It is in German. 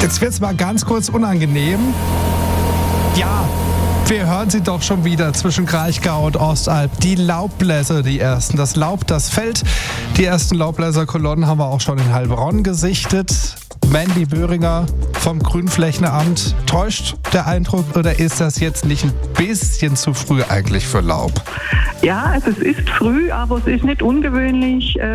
Jetzt wird's mal ganz kurz unangenehm. Ja, wir hören sie doch schon wieder zwischen Kraichgau und Ostalb. Die Laubbläser, die ersten. Das Laub, das fällt. Die ersten Laubbläserkolonnen haben wir auch schon in Heilbronn gesichtet. Mandy Böhringer vom Grünflächenamt. Täuscht der Eindruck oder ist das jetzt nicht ein bisschen zu früh eigentlich für Laub? Ja, also es ist früh, aber es ist nicht ungewöhnlich,